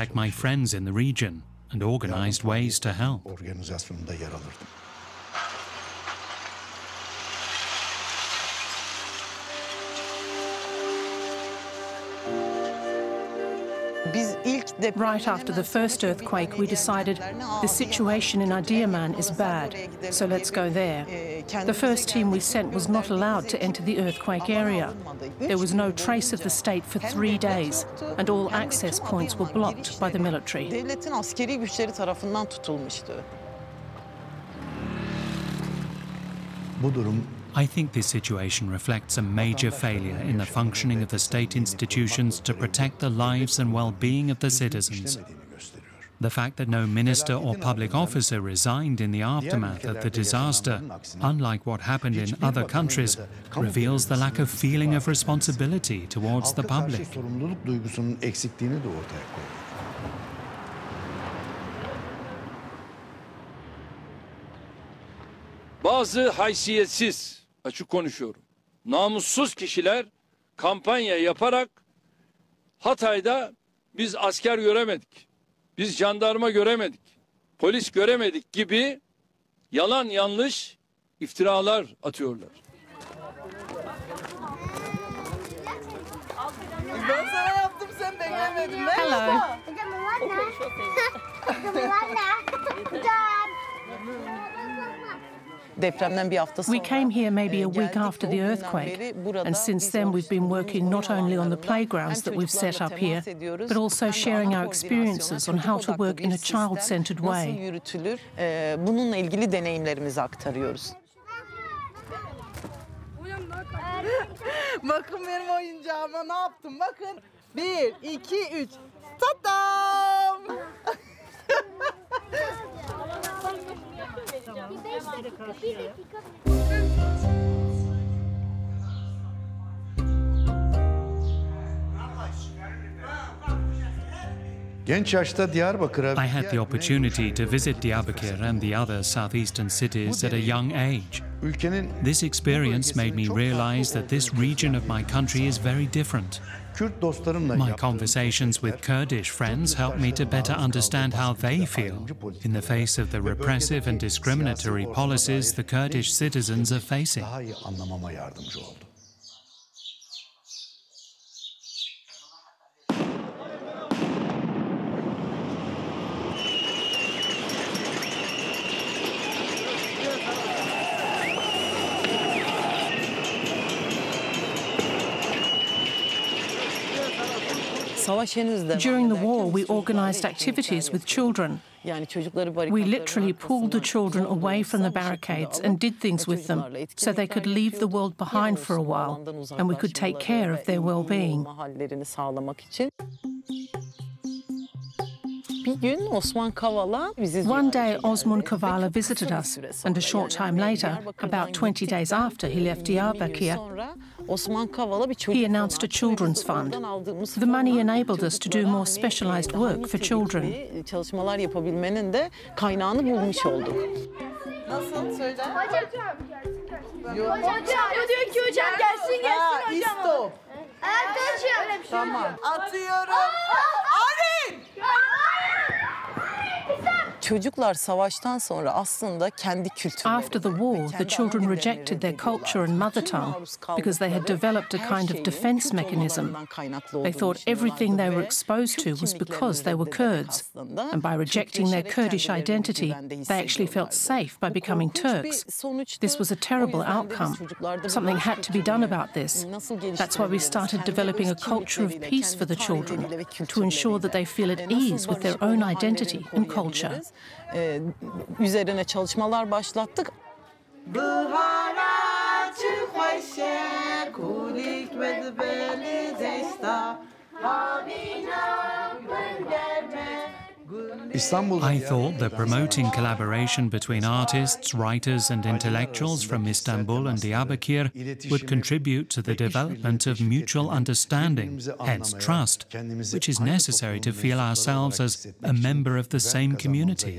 contact my friends in the region and organized ways to help. Organizasyonunda yer alırdım. Right after the first earthquake, we decided the situation in Adıyaman is bad, so let's go there. The first team we sent was not allowed to enter the earthquake area. There was no trace of the state for 3 days, and all access points were blocked by the military. Devletin askeri güçleri tarafından tutulmuştu. Bu durum I think this situation reflects a major failure in the functioning of the state institutions to protect the lives and well-being of the citizens. The fact that no minister or public officer resigned in the aftermath of the disaster, unlike what happened in other countries, reveals the lack of feeling of responsibility towards the public. sorumluluk duygusunun eksikliğini de ortaya koyuyor. Bazı haysiyetsiz, açık konuşuyorum, namussuz kişiler kampanya yaparak Hatay'da biz asker göremedik, biz jandarma göremedik, polis göremedik gibi yalan yanlış iftiralar atıyorlar. Ben sana yaptım, sen beklemedin. Hello. We came here maybe a week after the earthquake, and since then we've been working not only on the playgrounds that we've set up here, but also sharing our experiences on how to work in a child-centered way. Bununla ilgili deneyimlerimizi aktarıyoruz. Bakın benim oyuncağıma ne yaptım, bakın. 1, 2, 3. Tatam! Genç yaşta Diyarbakır'a I had the opportunity to visit Diyarbakir and the other southeastern cities at a young age. ülkenin This experience made me realize that this region of my country is very different. Kürt dostlarımla My yaptığım conversations with Kurdish friends helped me to better understand how they feel in the face of the repressive and discriminatory policies the Kurdish citizens are facing. daha iyi anlamama yardımcı oldu. During the war, we organised activities with children. We literally pulled the children away from the barricades and did things with them so they could leave the world behind for a while and we could take care of their well-being. One day, Osman Kavala visited us, and a short time later, about 20 days after he left Diyarbakir, he announced a children's fund. The money enabled us to do more specialised work for children. After the war, the children rejected their culture and mother tongue because they had developed a kind of defence mechanism. They thought everything they were exposed to was because they were Kurds, and by rejecting their Kurdish identity, they actually felt safe by becoming Turks. This was a terrible outcome. Something had to be done about this. That's why we started developing a culture of peace for the children, to ensure that they feel at ease with their own identity and culture. Üzerine çalışmalar başlattık. I thought that promoting collaboration between artists, writers and intellectuals from Istanbul and Diyarbakir would contribute to the development of mutual understanding, hence trust, which is necessary to feel ourselves as a member of the same community.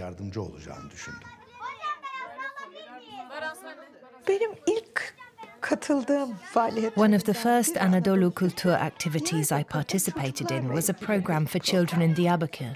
One of the first Anadolu Kultur activities I participated in was a program for children in Diyarbakir.